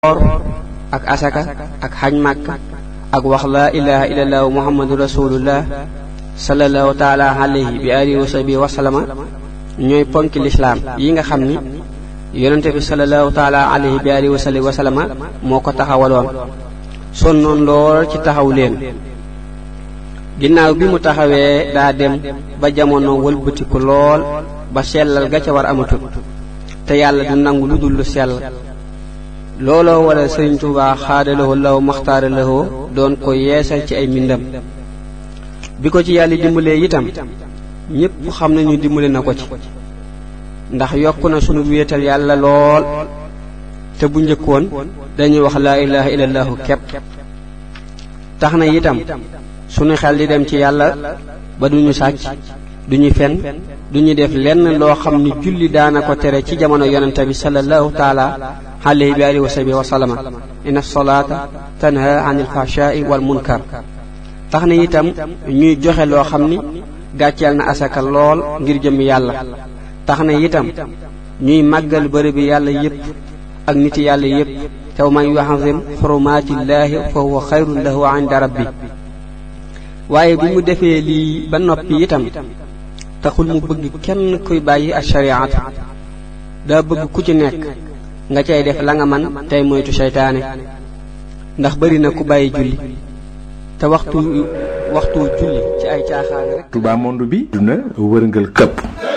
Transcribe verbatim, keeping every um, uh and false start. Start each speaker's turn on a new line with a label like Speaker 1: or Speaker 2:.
Speaker 1: ak asaka ak xaj Makka ak wax laa ilaha illallah muhammadu rasulullah sallallahu taala alayhi bi alihi wa sahbihi wa sallama ñooy ponki lislaam yi nga xam ni yonente bi sallallahu taala alayhi bi alihi wa sahbihi wa sallama moo ko taxawaloon sonnoon lool ci taxaw leen ginnaaw bi mu taxawee daa dem ba jamono wëlbatiku lool ba sellal ga ca war amatul te yàlla du nangu lu dul lu sell looloo wala Sëriñ Tuubaa xaadalawoo law maxtaaralawoo doon ko yeesal ci ay mbindam bi ko ci yàlla dimbalee itam ñépp xam nañu dimbale na ko ci ndax yokk na sunu wéetal yàlla lool te bu njëkkoon dañuy wax laa ilaha illallahu kepp tax na itam sunu xel di dem ci yàlla ba duñu sàcc duñu fen duñu def lenn loo xam ni julli daana ko tere ci jamono yonente bi sallallahu taala alayhi bi alihi wa sahbihi wa sallama inna salaata tanha anil fahshaai wal munkar tax na itam ñuy joxe loo xam ni gàcceel na asaka lool ngir jëm yàlla tax na itam ñuy màggal bërëb bi yàlla yépp ak niti yàlla yépp te man yu'azzim xurumaatillaahi fa huwa xayrun lahu inda rabbi waaye bi mu defee lii ba noppi itam taxul mu bëgg kenn kuy bàyyi ak shariat daa bëgg ku ci nekk nga cay def la nga man tey moytu seytaane ndax bari na ku bàyyi julli te waxtu waxtu julli ci ay caaxaan rek.
Speaker 2: Touba monde bi duna wërngal këpp